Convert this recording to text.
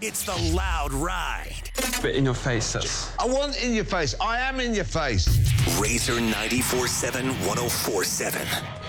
It's The Loud Ride. Bit in your face, that's... I want in your face. I am in your face. Razor 94.7, 104.7.